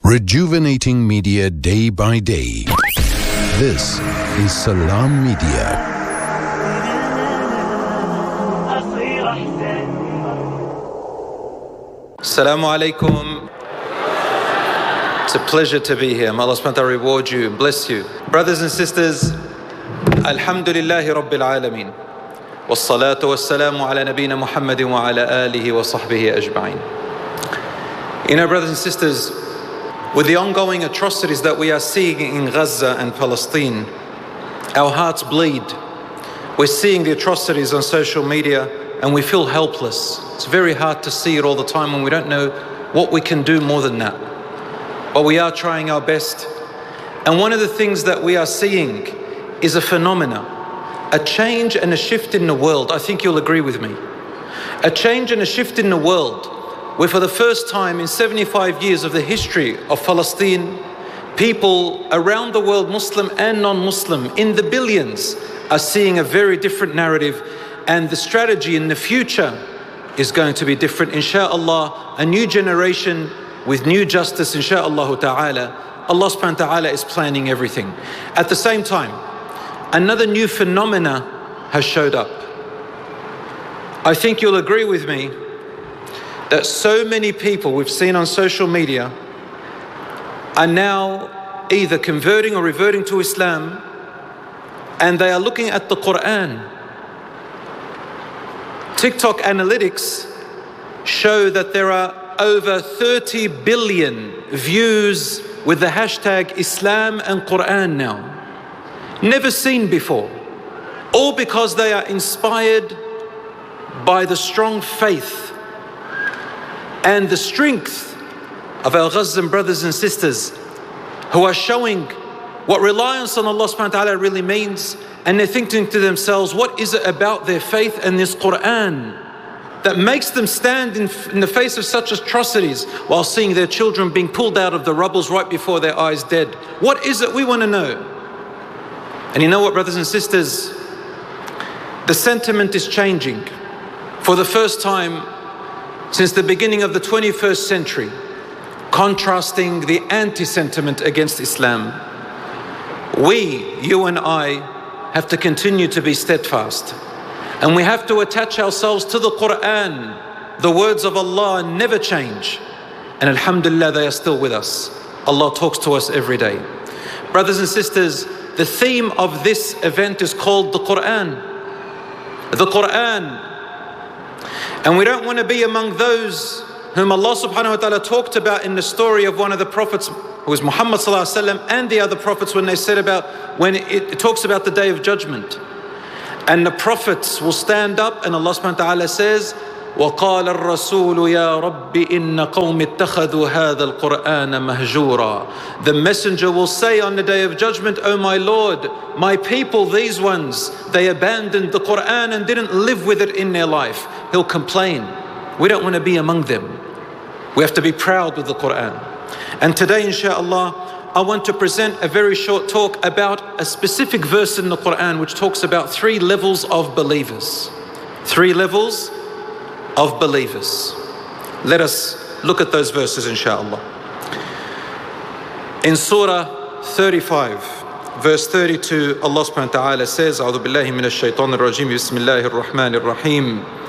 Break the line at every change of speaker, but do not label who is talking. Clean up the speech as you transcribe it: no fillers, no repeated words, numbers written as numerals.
Rejuvenating media day by day. This is Salam Media.
Assalamu alaikum. It's a pleasure to be here. May Allah subhanahu wa ta'ala reward you and bless you. Brothers and sisters, Alhamdulillahi Rabbil Alameen. Wassalatu wassalamu ala nabiyyina Muhammadin wa ala alihi wa sahbihi ajma'in. You know, brothers and sisters, with the ongoing atrocities that we are seeing in Gaza and Palestine, our hearts bleed. We're seeing the atrocities on social media and we feel helpless. It's very hard to see it all the time when we don't know what we can do more than that. But we are trying our best. And one of the things that we are seeing is a phenomena, a change and a shift in the world. I think you'll agree with me. A change and a shift in the world where for the first time in 75 years of the history of Palestine, people around the world, Muslim and non-Muslim, in the billions, are seeing a very different narrative, and the strategy in the future is going to be different, inshallah. A new generation with new justice, inshallah ta'ala. Allah subhanahu wa ta'ala is planning everything. At the same time, another new phenomena has showed up. I think you'll agree with me that so many people we've seen on social media are now either converting or reverting to Islam, and they are looking at the Quran. TikTok analytics show that there are over 30 billion views with the hashtag Islam and Quran now. Never seen before. All because they are inspired by the strong faith and the strength of our Ghazan brothers and sisters who are showing what reliance on Allah subhanahu wa ta'ala really means, and they're thinking to themselves, what is it about their faith and this Quran that makes them stand in the face of such atrocities while seeing their children being pulled out of the rubbles right before their eyes dead? What is it? We want to know. And you know what, brothers and sisters? The sentiment is changing. For the first time since the beginning of the 21st century, contrasting the anti-sentiment against Islam. We, you and I, have to continue to be steadfast. And we have to attach ourselves to the Quran. The words of Allah never change. And alhamdulillah, they are still with us. Allah talks to us every day. Brothers and sisters, the theme of this event is called the Quran. The Quran. And we don't want to be among those whom Allah subhanahu wa ta'ala talked about in the story of one of the prophets, who was Muhammad sallallahu alaihi wasallam, and the other prophets when they said about, when it talks about the day of judgment. And the prophets will stand up and Allah subhanahu wa ta'ala says, وَقَالَ الرَّسُولُ يَا رَبِّ إِنَّ قَوْمِ اتَّخَذُوا هَذَا الْقُرْآنَ مَهْجُورًا. The messenger will say on the day of judgment, oh my Lord, my people, these ones, they abandoned the Quran and didn't live with it in their life. He'll complain. We don't want to be among them. We have to be proud with the Quran. And today, inshallah, I want to present a very short talk about a specific verse in the Quran which talks about 3 levels of believers. 3 levels of believers. Let us look at those verses, inshallah. In Surah 35, verse 32, Allah subhanahu wa ta'ala says, أعوذ بالله من الشيطان الرجيم بسم الله الرحمن الرحيم